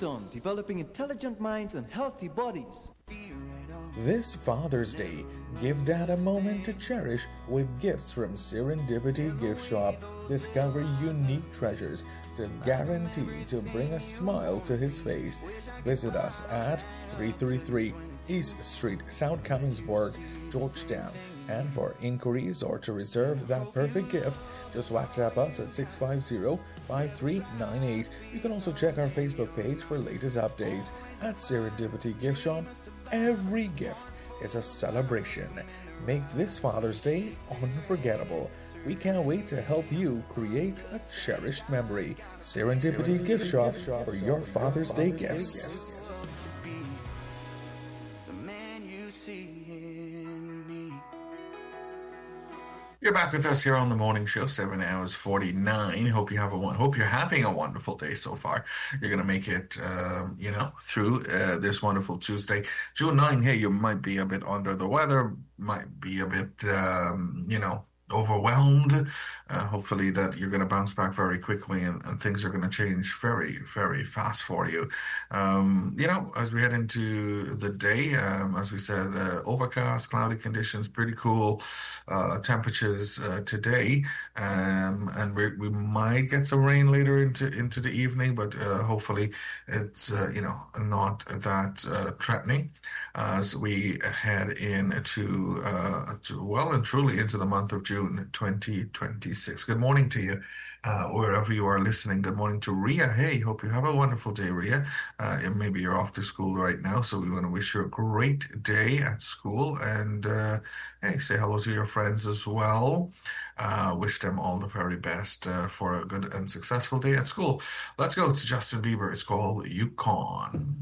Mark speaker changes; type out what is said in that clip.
Speaker 1: Keystone, developing intelligent minds and healthy bodies.
Speaker 2: This Father's Day, give Dad a moment to cherish with gifts from Serendipity Gift Shop. Discover unique treasures to guarantee to bring a smile to his face. Visit us at 333 East Street, South Commingsburg, Georgetown. And for inquiries or to reserve that perfect gift, just WhatsApp us at 650-5398. You can also check our Facebook page for latest updates. At Serendipity Gift Shop, every gift is a celebration. Make this Father's Day unforgettable. We can't wait to help you create a cherished memory. Serendipity Gift Shop for your Father's Day gifts.
Speaker 3: You're back with us here on the morning show, 7 hours 49. Hope you're having a wonderful day so far. You're gonna make it, through this wonderful Tuesday, June 9. Hey, you might be a bit under the weather, might be a bit, overwhelmed. Hopefully that you're going to bounce back very quickly and things are going to change very, very fast for you. As we head into the day, as we said, overcast, cloudy conditions, pretty cool temperatures today. And we might get some rain later into the evening, but hopefully it's, not that threatening as we head into, well and truly into the month of June 2026. Good morning to you, wherever you are listening. Good morning to Ria. Hey, hope you have a wonderful day, Ria. Maybe you're off to school right now, so we want to wish you a great day at school. And hey, say hello to your friends as well. Wish them all the very best for a good and successful day at school. Let's go to Justin Bieber. It's called Yukon.